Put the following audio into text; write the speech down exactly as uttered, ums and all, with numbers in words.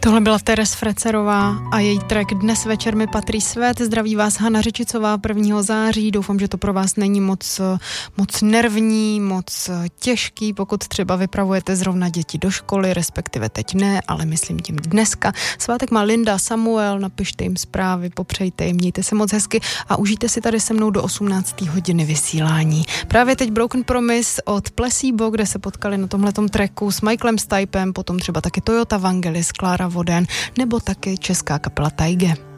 Tohle byla Teres Frecerová a její track Dnes večer mi patří svět. Zdraví vás Hana Řečicová prvního září. Doufám, že to pro vás není moc, moc nervní, moc těžký, pokud třeba vypravujete zrovna děti do školy, respektive teď ne, ale myslím tím dneska. Svátek má Linda, Samuel, napište jim zprávy, popřejte jim, mějte se moc hezky a užijte si tady se mnou do osmnácté hodiny vysílání. Právě teď Broken Promise od Placebo, kde se potkali na tomhletom tracku s Michaelem Stipem, potom třeba taky Toyota Vangelis, Klára Voden, nebo taky česká kapela Taige.